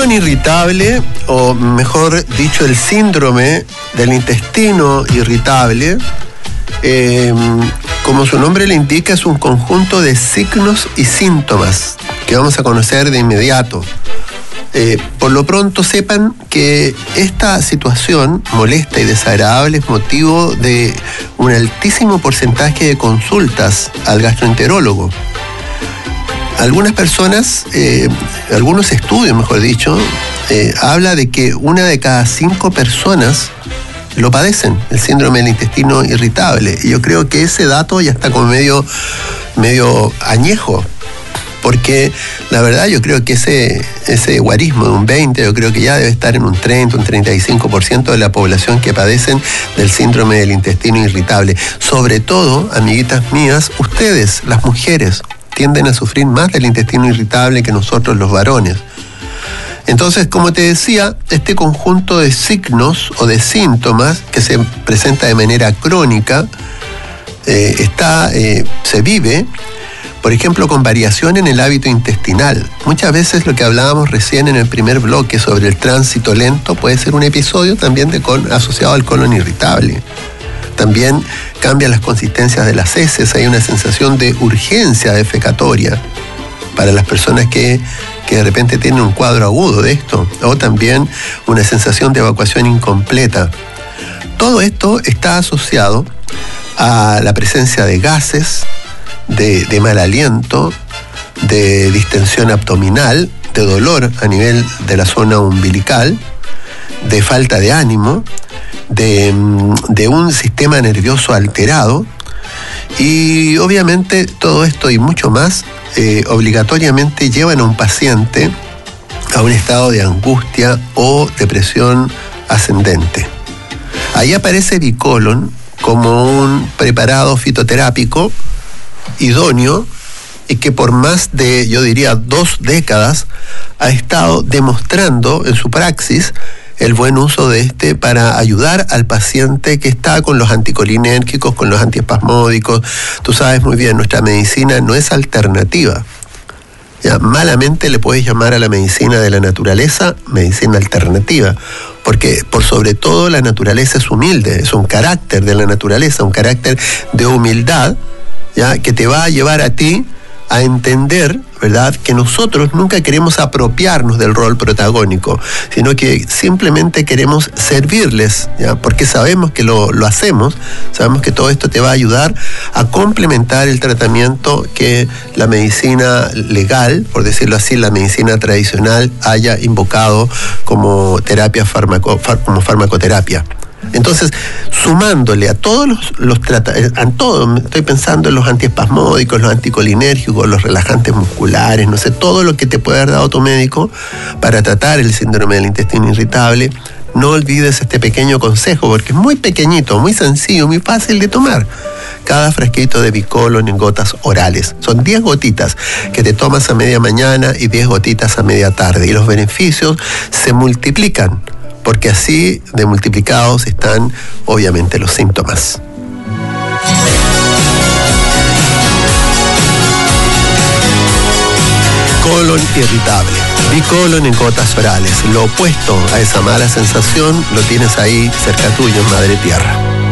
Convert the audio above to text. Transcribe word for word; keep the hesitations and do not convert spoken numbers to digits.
colon irritable, o mejor dicho, el síndrome del intestino irritable, eh, como su nombre le indica, es un conjunto de signos y síntomas que vamos a conocer de inmediato. Eh, por lo pronto sepan que esta situación molesta y desagradable es motivo de un altísimo porcentaje de consultas al gastroenterólogo. Algunas personas, eh, algunos estudios, mejor dicho, eh, habla de que una de cada cinco personas lo padecen, el síndrome del intestino irritable. Y yo creo que ese dato ya está como medio, medio añejo, porque la verdad yo creo que ese, ese guarismo de un veinte, yo creo que ya debe estar en un treinta, un treinta y cinco por ciento de la población que padecen del síndrome del intestino irritable. Sobre todo, amiguitas mías, ustedes, las mujeres, tienden a sufrir más del intestino irritable que nosotros los varones. Entonces, como te decía, este conjunto de signos o de síntomas que se presenta de manera crónica, eh, está, eh, se vive, por ejemplo, con variación en el hábito intestinal. Muchas veces lo que hablábamos recién en el primer bloque sobre el tránsito lento puede ser un episodio también de colon, asociado al colon irritable. También cambian las consistencias de las heces, hay una sensación de urgencia defecatoria para las personas que, que de repente tienen un cuadro agudo de esto, o también una sensación de evacuación incompleta. Todo esto está asociado a la presencia de gases, de, de mal aliento, de distensión abdominal, de dolor a nivel de la zona umbilical, de falta de ánimo, de, de un sistema nervioso alterado, y obviamente todo esto y mucho más eh, obligatoriamente llevan a un paciente a un estado de angustia o depresión ascendente. Ahí aparece Bicolon como un preparado fitoterápico idóneo y que por más de, yo diría, dos décadas ha estado demostrando en su praxis el buen uso de este para ayudar al paciente que está con los anticolinérgicos, con los antiespasmódicos. Tú sabes muy bien, nuestra medicina no es alternativa. Ya, malamente le puedes llamar a la medicina de la naturaleza medicina alternativa, porque por sobre todo la naturaleza es humilde, es un carácter de la naturaleza, un carácter de humildad, ya, que te va a llevar a ti a entender, ¿verdad?, que nosotros nunca queremos apropiarnos del rol protagónico, sino que simplemente queremos servirles, ¿ya?, porque sabemos que lo, lo hacemos, sabemos que todo esto te va a ayudar a complementar el tratamiento que la medicina legal, por decirlo así, la medicina tradicional haya invocado como terapia farmaco, como farmacoterapia. Entonces, sumándole a todos los, los tratamientos, a todo, estoy pensando en los antiespasmódicos, los anticolinérgicos, los relajantes musculares, no sé, todo lo que te puede haber dado tu médico para tratar el síndrome del intestino irritable, no olvides este pequeño consejo, porque es muy pequeñito, muy sencillo, muy fácil de tomar. Cada frasquito de Bicolon en gotas orales. Son diez gotitas que te tomas a media mañana y diez gotitas a media tarde. Y los beneficios se multiplican, porque así de multiplicados están obviamente los síntomas. Colon irritable. Bicolon en gotas orales. Lo opuesto a esa mala sensación lo tienes ahí cerca tuyo, en madre tierra.